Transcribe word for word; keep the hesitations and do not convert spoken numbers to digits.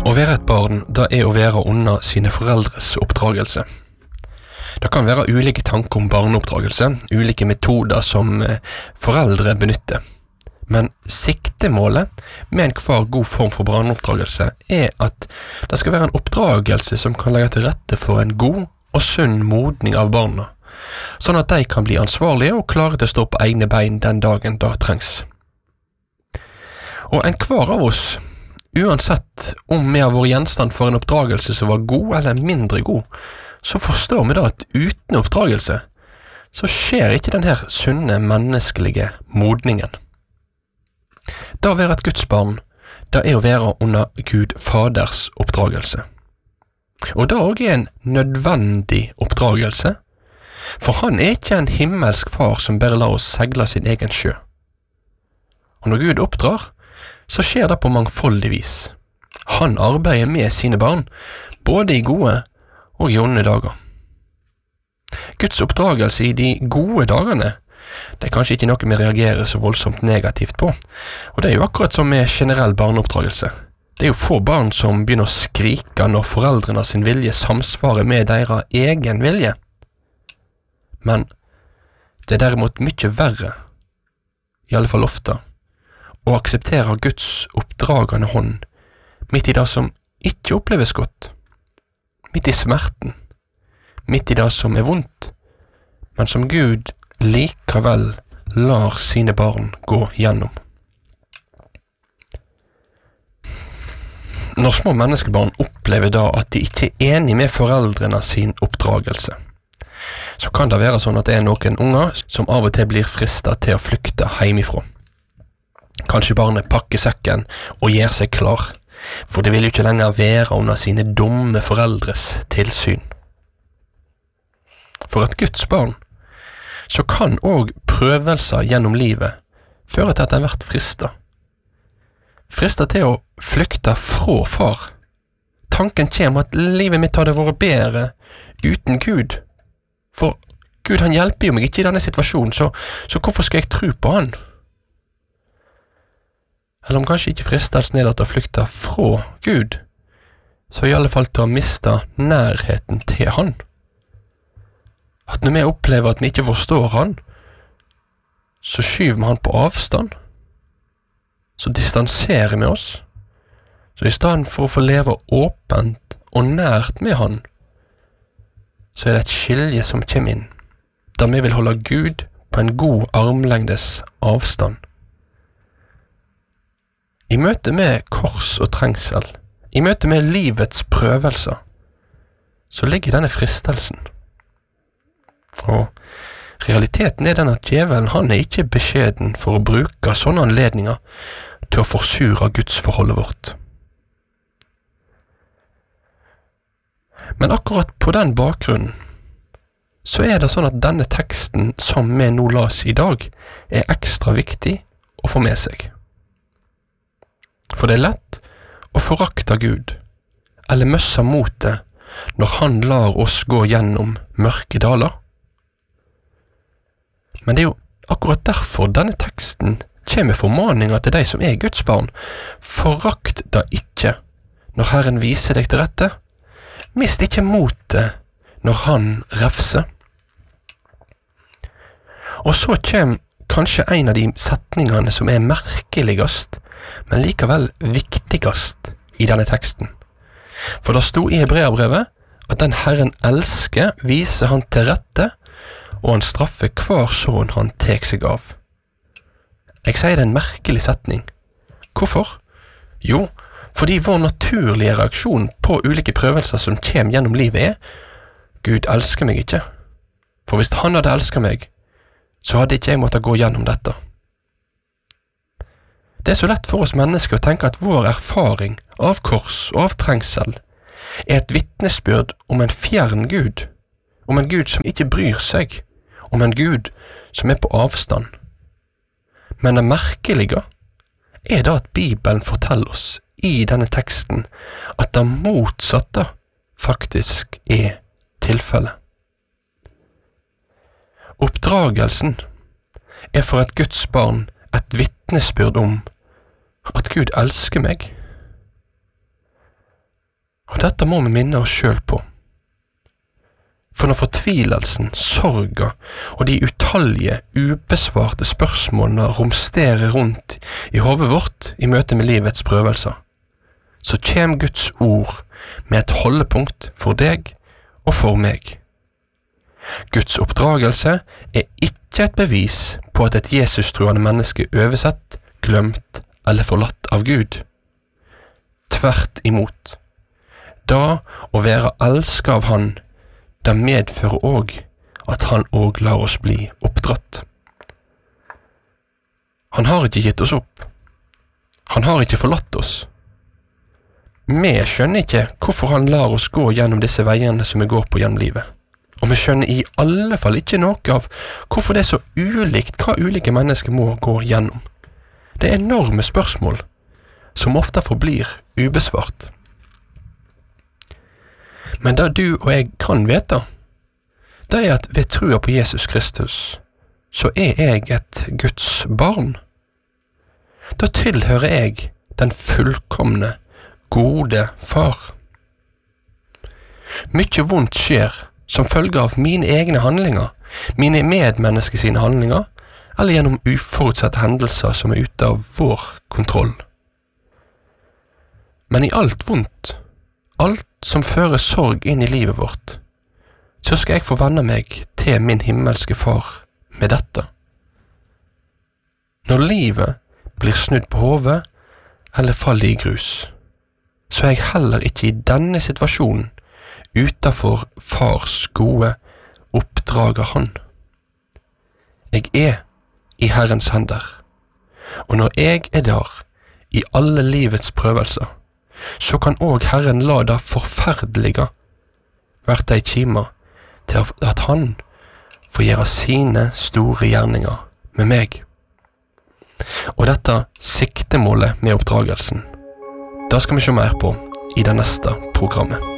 Å være et barn, da er å være under sine foreldres oppdragelse. Det kan være ulike tanker om barneoppdragelse, ulike metoder som foreldre benytter. Men siktemålet med enhver god form for barneoppdragelse er at det skal være en oppdragelse som kan legge til rette for en god og sunn modning av barna, sånn at de kan bli ansvarlige og klare til å stå på egne bein den dagen det trengs. Og enhver av oss, uansett om vi har vært gjenstand for en oppdragelse som var god eller mindre god, så forstår vi da at uten oppdragelse så skjer ikke denne sunne menneskelige modningen. Da å være et Guds barn, da er å være under Gud Faders oppdragelse. Og da også er en nødvendig oppdragelse, for han er ikke en himmelsk far som bare lar oss segle sin egen sjø. Og når Gud oppdrar, så skjer det på mangfoldig vis. Han arbeider med sine barn, både i gode og i onde dager. Guds oppdragelse i de gode dagene, det er kanskje ikke noe vi reagerer så voldsomt negativt på, og det er jo akkurat som med generell barneoppdragelse. Det er jo få barn som begynner å skrike når foreldrene sin vilje samsvarer med deres egen vilje. Men det er derimot mye verre, i alle fall ofte, å akseptere Guds oppdragende hånd midt i det som ikke oppleves godt, midt i smerten, midt i det som er vondt, men som Gud likevel lar sine barn gå gjennom. Når små menneskebarn opplever da at de ikke er enige med foreldrene sin oppdragelse, så kan det være sånn at det er noen unger som av og til blir fristet til å flykte hjemmefra. Kanskje barnet pakker sekken og gjør seg klar, for det vil jo ikke lenger være under sine dumme foreldres tilsyn. For et Guds barn, så kan også prøvelser gjennom livet føre til at de blir fristet. Fristet til å flykte fra far. Tanken kommer at livet mitt hadde vært bedre uten Gud. For Gud, han hjelper jo meg ikke i denne situasjonen, så, så hvorfor skal jeg tro på han? Eller om kanskje ikke fristelsen er til å flykte fra Gud, så i alle fall til å miste nærheten til han. At når vi opplever at vi ikke forstår han, så skyver vi han på avstand, så distanserer vi oss. Så i stedet for å få leve åpent og nært med han, så er det et skilje som kommer inn, der vi vil holde Gud på en god armlengdes avstand. I møte med kors og trengsel, i møte med livets prøvelser, så ligger denne fristelsen. Og realiteten er den at djevelen, han er ikke beskjeden for å bruke sånne anledninger til å forsure gudsforholdet vårt. Men akkurat på den bakgrunnen, så er det sånn at denne teksten som vi nå las i dag, er ekstra viktig å få med seg. For det er lett å forakte Gud, eller møsse motet når han lar oss gå gjennom mørke daler. Men det er jo akkurat derfor denne teksten kommer formaninger til deg som er Guds barn. Forakt da ikke når Herren viser deg til rette. Mist ikke motet når han refser. Og så kommer kanskje en av de setningene som er merkeligast, men likevel viktigast i denne teksten. For det sto i Hebreabrevet at den Herren elsker viser han til rette, og han straffer hver sånn han tek seg av. Jeg sier det er en merkelig setning. Hvorfor? Jo, fordi vår naturlige reaksjon på ulike prøvelser som kommer gjennom livet er Gud elsker meg ikke. For hvis han hadde elsket meg, så hadde ikke jeg måttet gå gjennom dette. Det er så lett for oss mennesker å tenke at vår erfaring av kors og av trengsel er et vitnesbyrd om en fjern Gud, om en Gud som ikke bryr seg, om en Gud som er på avstand. Men det merkelige er da at Bibelen forteller oss i denne teksten at det motsatte faktisk er tilfellet. Oppdragelsen er for et Guds barn et vitnesbyrd om at Gud elsker meg. Og dette må vi minne oss selv på. For når fortvilelsen, sorga og de utallige, ubesvarte spørsmålene romsterer rundt i hodet vårt i møte med livets prøvelser, så kjem Guds ord med et holdepunkt for deg og for meg. Guds oppdragelse er ikke et bevis på at et Jesus-troende menneske er oversett, glemt eller forlatt av Gud. Tvert imot. Da å være elsket av Han, det medfører også at han også lar oss bli oppdratt. Han har ikke gitt oss opp. Han har ikke forlatt oss. Vi skjønner ikke hvorfor han lar oss gå gjennom disse veiene som vi går på gjennom livet. Og vi skjønner i alle fall ikke noe av hvorfor det er så ulikt hva ulike mennesker må gå gjennom. Det er enorme spørsmål som ofte forblir ubesvart. Men det du og jeg kan vite, det er at ved trua på Jesus Kristus, så er jeg et Guds barn. Da tilhører jeg den fullkomne, gode far. Mykje vondt skjer som følge av mine egne handlinger, mine medmennesker sine handlinger, eller gjennom uforutsette hendelser som er ute av vår kontroll. Men i alt vondt, alt som fører sorg inn i livet vårt, så skal jeg få vende meg til min himmelske far med dette. Når livet blir snudd på hodet eller faller i grus, så er jeg heller ikke i denne situasjonen utenfor fars gode oppdrager han. Jeg er i Herrens hender, og når jeg er der i alle livets prøvelser, så kan også Herren la det forferdelige være ei kime til at han får gjøre sine store gjerninger med meg. Og dette siktemålet med oppdragelsen, det skal vi se mer på i det neste programmet.